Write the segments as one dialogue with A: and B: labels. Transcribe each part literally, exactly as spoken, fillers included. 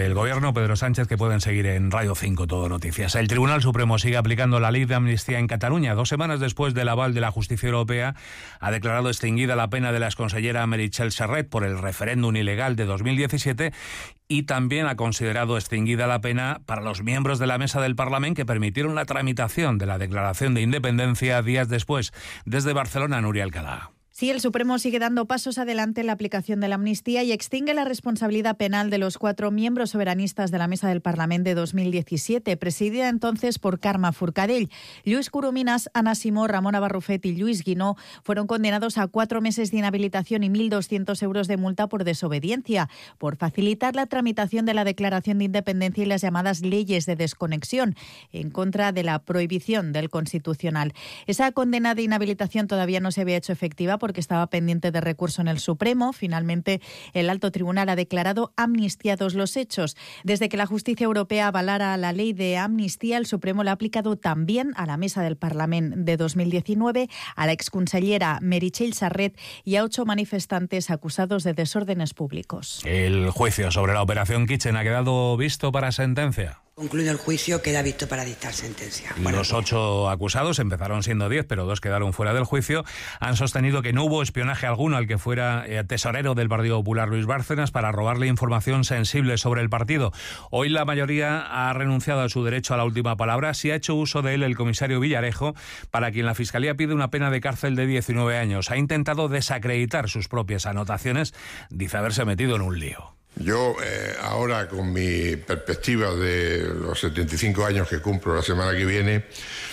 A: presidente del Gobierno, Pedro Sánchez, que pueden seguir en Radio cinco Todo Noticias. El Tribunal Supremo sigue aplicando la ley de amnistía en Cataluña. Dos semanas después del aval de la Justicia Europea, ha declarado extinguida la pena de la exconsellera Meritxell Serret por el referéndum ilegal de dos mil diecisiete y también ha considerado extinguida la pena para los miembros de la mesa del Parlamento que permitieron la tramitación de la declaración de independencia días después. Desde Barcelona, Nuria Alcalá.
B: Sí, el Supremo sigue dando pasos adelante en la aplicación de la amnistía y extingue la responsabilidad penal de los cuatro miembros soberanistas de la Mesa del Parlamento de dos mil diecisiete, presidida entonces por Carme Forcadell. Lluís Corominas, Anna Simó, Ramona Barrufet y Lluís Guinó fueron condenados a cuatro meses de inhabilitación y mil doscientos euros de multa por desobediencia, por facilitar la tramitación de la declaración de independencia y las llamadas leyes de desconexión, en contra de la prohibición del Constitucional. Esa condena de inhabilitación todavía no se había hecho efectiva porque estaba pendiente de recurso en el Supremo. Finalmente, el Alto Tribunal ha declarado amnistiados los hechos. Desde que la justicia europea avalara la ley de amnistía, el Supremo la ha aplicado también a la Mesa del Parlamento de dos mil diecinueve, a la exconsellera Meritxell Serret y a ocho manifestantes acusados de desórdenes públicos.
A: El juicio sobre la operación Kitchen ha quedado visto para sentencia.
C: Concluido el juicio, queda visto para dictar sentencia.
A: Los ocho acusados, empezaron siendo diez, pero dos quedaron fuera del juicio, han sostenido que no hubo espionaje alguno al que fuera eh, tesorero del Partido Popular, Luis Bárcenas, para robarle información sensible sobre el partido. Hoy la mayoría ha renunciado a su derecho a la última palabra. Sí ha hecho uso de él el comisario Villarejo, para quien la Fiscalía pide una pena de cárcel de diecinueve años. Ha intentado desacreditar sus propias anotaciones, dice haberse metido en un lío.
D: Yo eh, ahora, con mi perspectiva de los setenta y cinco años que cumplo la semana que viene,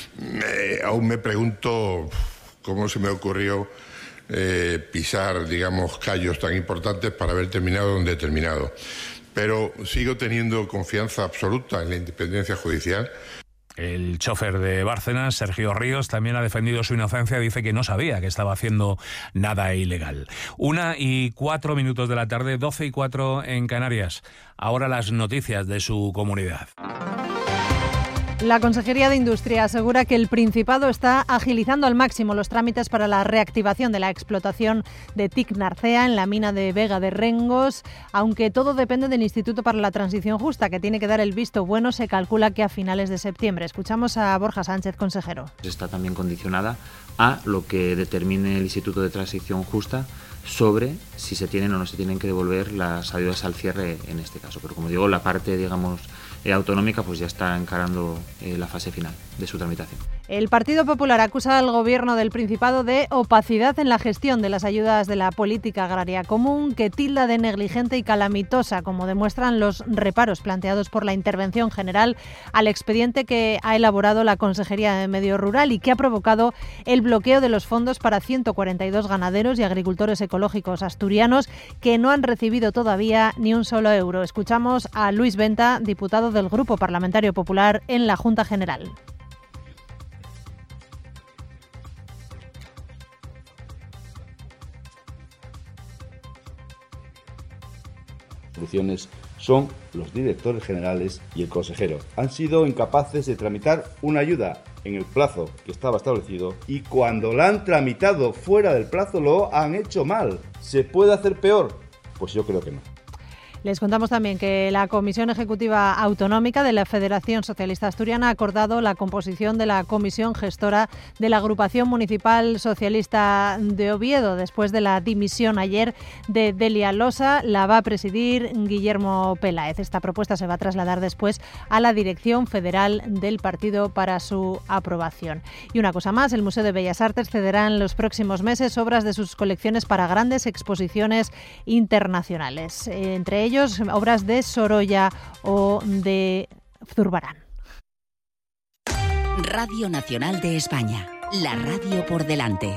D: eh, aún me pregunto cómo se me ocurrió eh, pisar, digamos, callos tan importantes para haber terminado donde he terminado. Pero sigo teniendo confianza absoluta en la independencia judicial.
A: El chofer de Bárcenas, Sergio Ríos, también ha defendido su inocencia. Dice que no sabía que estaba haciendo nada ilegal. Una y cuatro minutos de la tarde, doce y cuatro en Canarias. Ahora las noticias de su comunidad.
E: La Consejería de Industria asegura que el Principado está agilizando al máximo los trámites para la reactivación de la explotación de T I C Narcea en la mina de Vega de Rengos, aunque todo depende del Instituto para la Transición Justa, que tiene que dar el visto bueno, se calcula que a finales de septiembre. Escuchamos a Borja Sánchez, consejero.
F: Está también condicionada a lo que determine el Instituto de Transición Justa sobre si se tienen o no se tienen que devolver las ayudas al cierre en este caso. Pero como digo, la parte, digamos, eh, autonómica pues ya está encarando eh, la fase final de su tramitación.
E: El Partido Popular acusa al Gobierno del Principado de opacidad en la gestión de las ayudas de la política agraria común, que tilda de negligente y calamitosa, como demuestran los reparos planteados por la Intervención General al expediente que ha elaborado la Consejería de Medio Rural y que ha provocado el bloqueo de los fondos para ciento cuarenta y dos ganaderos y agricultores ecológicos asturianos que no han recibido todavía ni un solo euro. Escuchamos a Luis Venta, diputado del Grupo Parlamentario Popular en la Junta General.
G: Soluciones son los directores generales y el consejero. Han sido incapaces de tramitar una ayuda en el plazo que estaba establecido y cuando la han tramitado fuera del plazo lo han hecho mal. ¿Se puede hacer peor? Pues yo creo que no.
E: Les contamos también que la Comisión Ejecutiva Autonómica de la Federación Socialista Asturiana ha acordado la composición de la Comisión Gestora de la Agrupación Municipal Socialista de Oviedo. Después de la dimisión ayer de Delia Losa, la va a presidir Guillermo Peláez. Esta propuesta se va a trasladar después a la Dirección Federal del partido para su aprobación. Y una cosa más, el Museo de Bellas Artes cederá en los próximos meses obras de sus colecciones para grandes exposiciones internacionales. Entre ellos, ellos obras de Sorolla o de Zurbarán.
H: Radio Nacional de España, la radio por delante.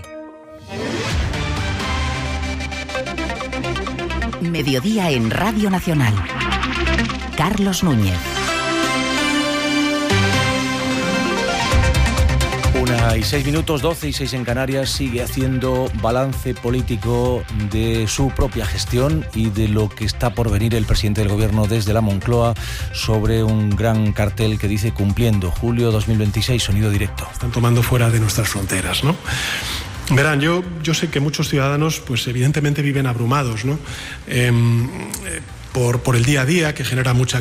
H: Mediodía en Radio Nacional. Carlos Núñez.
I: Una y seis minutos, doce y seis en Canarias, sigue haciendo balance político de su propia gestión y de lo que está por venir el presidente del Gobierno desde la Moncloa sobre un gran cartel que dice cumpliendo julio dos mil veintiséis, sonido directo.
J: Están tomando fuera de nuestras fronteras, ¿no? Verán, yo, yo sé que muchos ciudadanos, pues evidentemente viven abrumados, ¿no? Eh, eh, por, por el día a día, que genera mucha